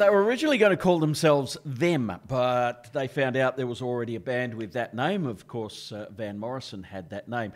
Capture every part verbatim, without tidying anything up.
They were originally going to call themselves Them, but they found out there was already a band with that name. Of course, uh, Van Morrison had that name.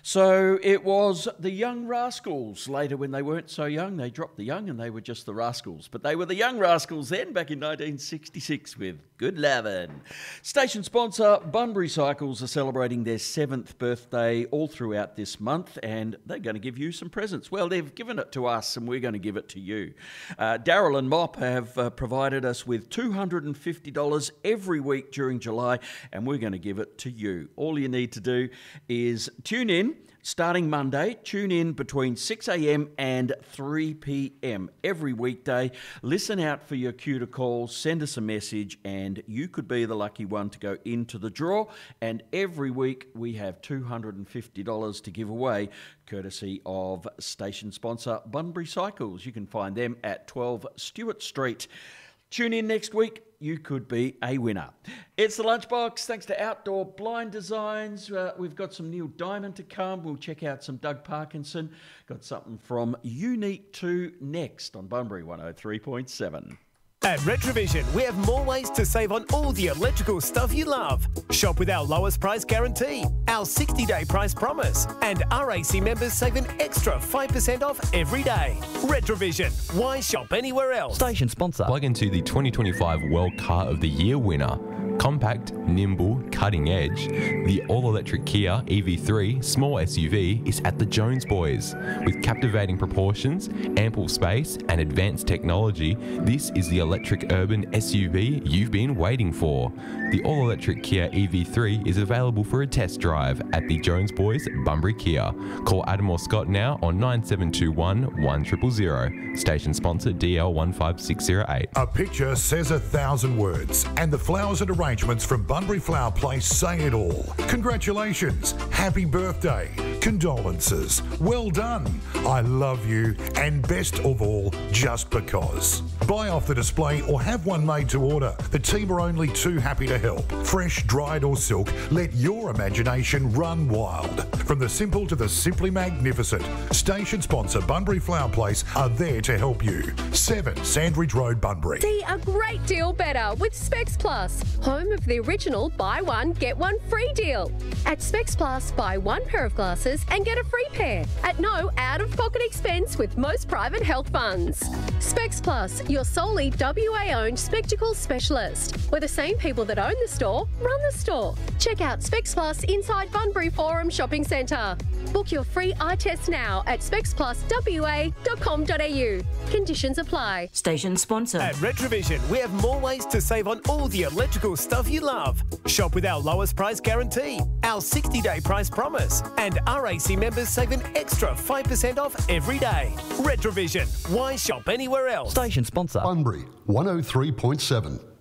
So it was the Young Rascals. Later, when they weren't so young, they dropped the young and they were just the Rascals. But they were the Young Rascals then, back in nineteen sixty-six with Good Lovin'. Station sponsor Bunbury Cycles are celebrating their seventh birthday all throughout this month, and they're going to give you some presents. Well, they've given it to us, and we're going to give it to you. Uh, Daryl and Mop have uh, provided us with two hundred fifty dollars every week during July, and we're going to give it to you. All you need to do is tune in. Starting Monday, tune in between six a.m. and three p.m. every weekday. Listen out for your cue to call, send us a message, and you could be the lucky one to go into the draw. And every week we have two hundred fifty dollars to give away, courtesy of station sponsor Bunbury Cycles. You can find them at twelve Stewart Street. Tune in next week. You could be a winner. It's the Lunchbox. Thanks to Outdoor Blind Designs. Uh, we've got some Neil Diamond to come. We'll check out some Doug Parkinson. Got something from Unique two next on Bunbury one oh three point seven. At Retrovision, we have more ways to save on all the electrical stuff you love. Shop with our lowest price guarantee, our sixty-day price promise, and R A C members save an extra five percent off every day. Retrovision, why shop anywhere else? Station sponsor. Plug into the twenty twenty-five World Car of the Year winner. Compact, nimble, cutting edge, the all-electric Kia E V three small S U V is at the Jones Boys. With captivating proportions, ample space, and advanced technology, this is the electric urban S U V you've been waiting for. The all-electric Kia E V three is available for a test drive at the Jones Boys, Bunbury Kia. Call Adam or Scott now on nine seven two one, one zero zero zero. Station sponsor D L one five six zero eight. A picture says a thousand words, and the flowers and arrangements from Bunbury Flower Place say it all. Congratulations, happy birthday, condolences, well done, I love you, and best of all, just because. Buy off the display or have one made to order. The team are only too happy to help. Fresh, dried or silk, let your imagination run wild. From the simple to the simply magnificent, station sponsor Bunbury Flower Place are there to help you. seven Sandridge Road, Bunbury. See a great deal better with Specs Plus, home of the original buy one, get one free deal. At Specs Plus, buy one pair of glasses and get a free pair at no out-of-pocket expense with most private health funds. Specs Plus, your solely W A-owned spectacles specialist, where the same people that own the store run the store. Check out Specs Plus inside Bunbury Forum Shopping Centre. Book your free eye test now at specs plus w a dot com dot a u. Conditions apply. Station sponsor. At Retrovision, we have more ways to save on all the electrical stuff you love. Shop with our lowest price guarantee, our sixty-day price promise, and R A C members save an extra five percent off every day. Retrovision, why shop anywhere else? Station sponsor. Bunbury one oh three point seven.